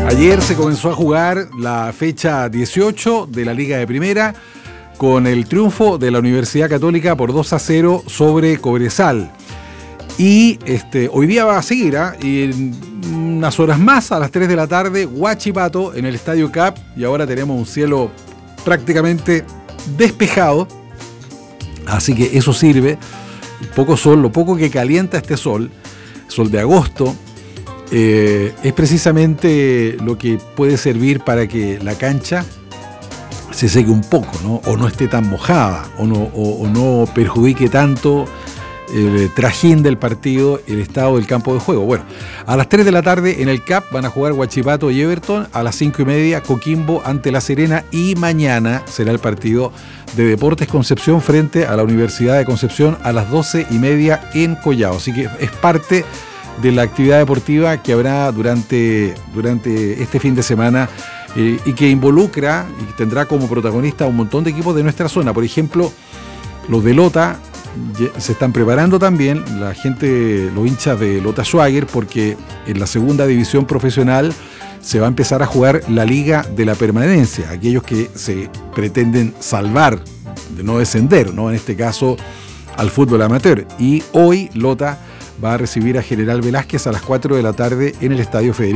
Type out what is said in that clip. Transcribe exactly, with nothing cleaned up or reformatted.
Ayer se comenzó a jugar la fecha dieciocho de la Liga de Primera con el triunfo de la Universidad Católica por dos a cero sobre Cobresal. Y este, hoy día va a seguir, ¿eh? Y en unas horas más, a las tres de la tarde, Huachipato en el Estadio Cap. Y ahora tenemos un cielo prácticamente despejado. Así que eso sirve. Poco sol, lo poco que calienta este sol, sol de agosto, eh, es precisamente lo que puede servir para que la cancha se seque un poco, ¿no? O no esté tan mojada, o no, o, o no perjudique tanto el trajín del partido, el estado del campo de juego. Bueno, a las tres de la tarde en el C A P van a jugar Huachipato y Everton, a las cinco y media Coquimbo ante La Serena, y mañana será el partido de Deportes Concepción frente a la Universidad de Concepción a las doce y media en Collao. Así que es parte de la actividad deportiva que habrá durante, durante este fin de semana eh, y que involucra y tendrá como protagonista a un montón de equipos de nuestra zona. Por ejemplo, los de Lota se están preparando también, la gente, los hinchas de Lota Schwager, porque en la segunda división profesional se va a empezar a jugar la Liga de la Permanencia, aquellos que se pretenden salvar de no descender, ¿no? En este caso al fútbol amateur. Y hoy Lota va a recibir a General Velázquez a las cuatro de la tarde en el Estadio Federico